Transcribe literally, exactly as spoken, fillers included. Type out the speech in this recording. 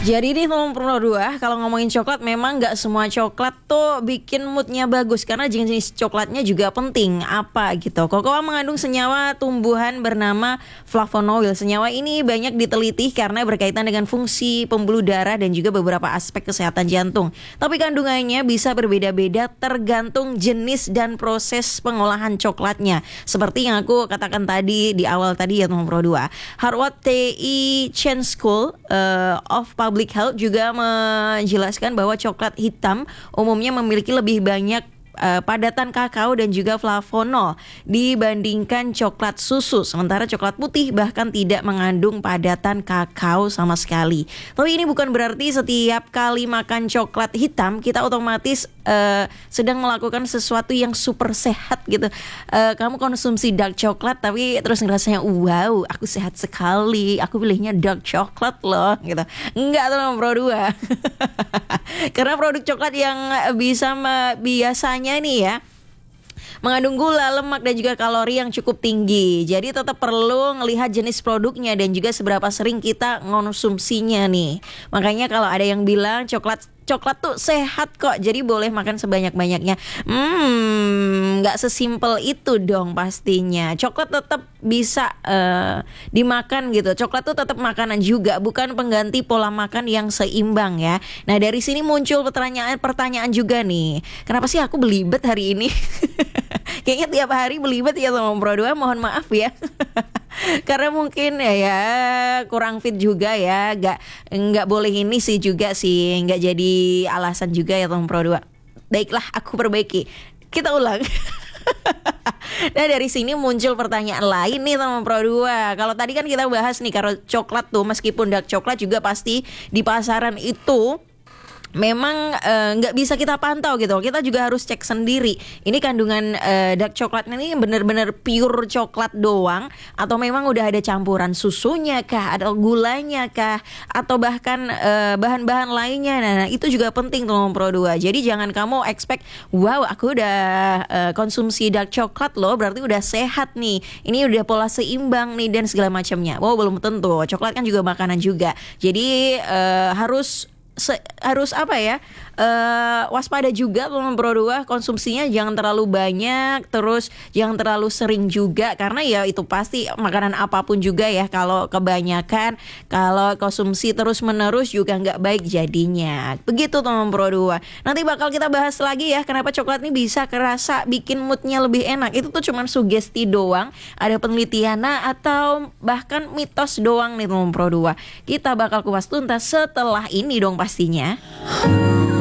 Jadi nih teman Pro dua, kalau ngomongin coklat memang nggak semua coklat tuh bikin moodnya bagus karena jenis coklatnya juga penting. Apa gitu? Kokoa mengandung senyawa tumbuhan bernama flavonoil. Senyawa ini banyak diteliti karena berkaitan dengan fungsi pembuluh darah dan juga beberapa aspek kesehatan jantung. Tapi kandungannya bisa berbeda-beda tergantung jenis dan proses pengolahan coklatnya. Seperti yang aku katakan tadi di awal tadi ya teman Pro dua. Harvard T I Chan School uh, of Public Health juga menjelaskan bahwa coklat hitam umumnya memiliki lebih banyak uh, padatan kakao dan juga flavonol dibandingkan coklat susu. Sementara coklat putih bahkan tidak mengandung padatan kakao sama sekali. Tapi ini bukan berarti setiap kali makan coklat hitam kita otomatis uh, sedang melakukan sesuatu yang super sehat gitu. Uh, kamu konsumsi dark coklat tapi terus ngerasanya wow, aku sehat sekali. Aku pilihnya dark coklat loh gitu. Enggak teman Pro dua. Karena produk coklat yang bisa biasanya nih ya mengandung gula, lemak dan juga kalori yang cukup tinggi. Jadi tetap perlu ngelihat jenis produknya dan juga seberapa sering kita ngonsumsinya nih. Makanya kalau ada yang bilang coklat coklat tuh sehat kok, jadi boleh makan sebanyak-banyaknya. Hmm, nggak sesimpel itu dong pastinya. Coklat tetap bisa uh, dimakan gitu. Coklat tuh tetap makanan juga, bukan pengganti pola makan yang seimbang ya. Nah dari sini muncul pertanyaan-pertanyaan juga nih. Kenapa sih aku belibet hari ini? Kayaknya tiap hari belibet ya teman Pro dua, mohon maaf ya. Karena mungkin ya, ya kurang fit juga ya, nggak nggak boleh ini sih juga sih, nggak jadi alasan juga ya teman Pro dua. Baiklah, aku perbaiki. Kita ulang. Nah dari sini muncul pertanyaan lain nih teman Pro dua. Kalau tadi kan kita bahas nih kalau coklat tuh meskipun dark coklat juga pasti di pasaran itu memang nggak uh, bisa kita pantau gitu. Kita juga harus cek sendiri. Ini kandungan uh, dark coklat ini benar-benar pure coklat doang atau memang udah ada campuran susunya kah, atau gulanya kah, atau bahkan uh, bahan-bahan lainnya. Nah, nah itu juga penting teman Pro dua. Jadi jangan kamu expect, wow aku udah uh, konsumsi dark coklat loh, berarti udah sehat nih. Ini udah pola seimbang nih dan segala macamnya. Wow, belum tentu. Coklat kan juga makanan juga. Jadi uh, harus Se- harus apa ya uh, waspada juga teman Pro dua, konsumsinya jangan terlalu banyak, terus jangan terlalu sering juga karena ya itu pasti makanan apapun juga ya kalau kebanyakan, kalau konsumsi terus menerus juga nggak baik jadinya. Begitu teman Pro dua. Nanti bakal kita bahas lagi ya kenapa coklat ini bisa kerasa bikin moodnya lebih enak. Itu tuh cuma sugesti doang, ada penelitian atau bahkan mitos doang nih teman Pro dua. Kita bakal kupas tuntas setelah ini dong pastinya.